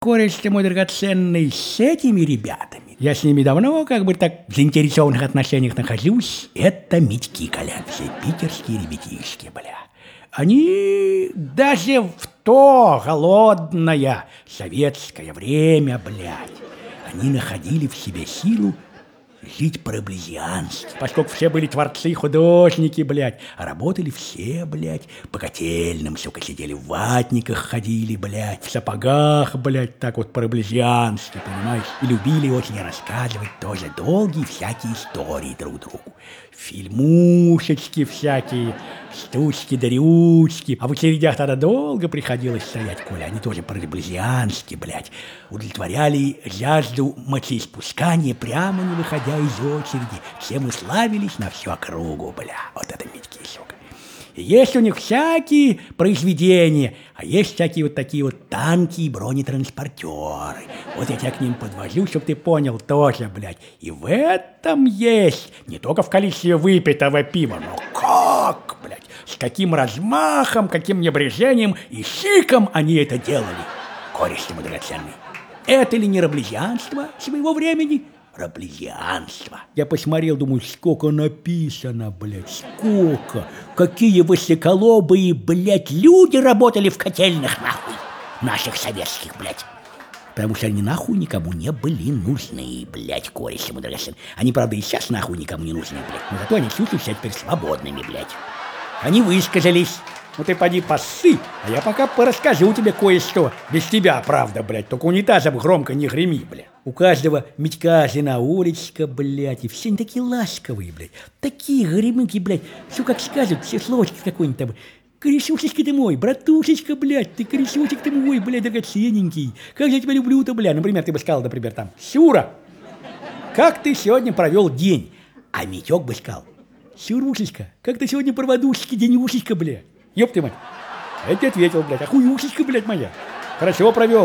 Кореш ты мой драгоценный, с этими ребятами. Я с ними давно как бы так в заинтересованных отношениях нахожусь. Это Митьки Колядзе, питерские ребятишки, бля. Они даже в то голодное советское время, блядь, они находили в себе силу жить по-раблезиански. Поскольку все были творцы, художники, блядь, а работали все, блядь, по котельным, сука, сидели в ватниках, ходили, блядь, в сапогах, блядь, так вот по-раблезиански, понимаешь? И любили очень рассказывать тоже долгие всякие истории друг другу. Фильмушечки всякие, штучки-дрючки. А в очередях тогда долго приходилось стоять, Коля. Они тоже по-раблезиански, блядь, удовлетворяли жажду мочеиспускания, прямо не выходя из очереди, чем и славились на всю округу, бля. Вот это Митьки, сука. И есть у них всякие произведения, а есть всякие вот такие вот танки и бронетранспортеры. Вот я тебя к ним подвожу, чтобы ты понял тоже, блядь. И в этом есть не только в количестве выпитого пива, но как, блядь, с каким размахом, каким небрежением и шиком они это делали. Кореш ты мой драгоценный. Это ли не раблезианство своего времени? Раблезианство. Я посмотрел, думаю, сколько написано, блядь, сколько. Какие высоколобые, блядь, люди работали в котельных, нахуй. Наших советских, блядь. Потому что они нахуй никому не были нужны, блядь, кореш ему драгоценный. Они, правда, и сейчас нахуй никому не нужны, блядь. Но зато они чувствуют себя теперь свободными, блядь. Они высказались. Ну ты поди поссы, а я пока порасскажу тебе кое-что. Без тебя, правда, блядь, только унитазом громко не греми, блядь. У каждого Митька жена Олечка, блядь, и все они такие ласковые, блядь. Такие горемыки, блядь, все как скажут, все словочки какой-нибудь там. Корешушечка ты мой, братушечка, блядь, ты корешочек ты мой, блядь, драгоценненький. Как я тебя люблю-то, блядь. Например, ты бы сказал, например, там, Сюра, как ты сегодня провел день? А Митек бы сказал, Сюрушечка, как ты сегодня проводушечки, денюшечка, блядь. Ёб ты мать. Я тебе ответил, блядь, охуюшечка, блядь, моя. Хорошо провел.